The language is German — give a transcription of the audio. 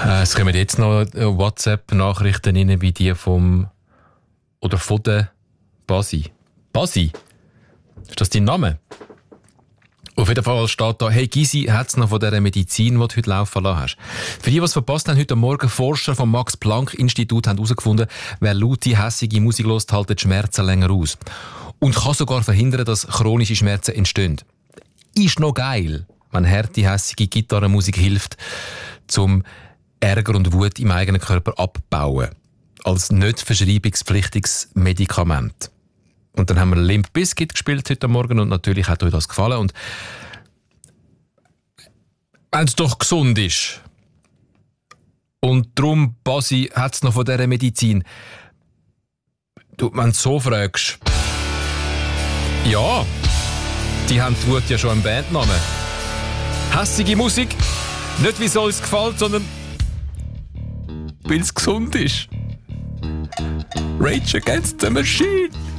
Es kommen jetzt noch WhatsApp-Nachrichten rein, wie die von der Basi. Basi? Ist das dein Name? Auf jeden Fall steht da, hey Gysi, hat es noch von dieser Medizin, die du heute laufen lassen hast? Für die, die es verpasst haben, heute Morgen Forscher vom Max-Planck-Institut haben herausgefunden, wer laute, hässige Musik hört, halten die Schmerzen länger aus. Und kann sogar verhindern, dass chronische Schmerzen entstehen. Ist noch geil, wenn harte, hässige Gitarrenmusik hilft, zum Ärger und Wut im eigenen Körper abbauen. Als nicht verschreibungspflichtiges Medikament. Und dann haben wir Limp Bizkit gespielt heute Morgen und natürlich hat euch das gefallen. Und wenn es doch gesund ist und darum, Basi, hat es noch von dieser Medizin. Du, wenn du so fragst, ja, die haben die Wut ja schon einen Bandnamen. Hässige Musik, nicht wie es uns gefällt, sondern weil es gesund ist. Rage Against the Machine.